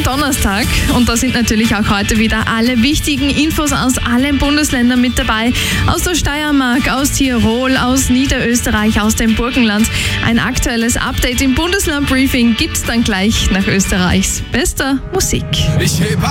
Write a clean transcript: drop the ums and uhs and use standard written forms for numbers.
einen Donnerstag und da sind natürlich auch heute wieder alle wichtigen Infos aus allen Bundesländern mit dabei. Aus der Steiermark, aus Tirol, aus Niederösterreich, aus dem Burgenland. Ein aktuelles Update im Bundesland-Briefing gibt's dann gleich nach Österreichs bester Musik. Ich heb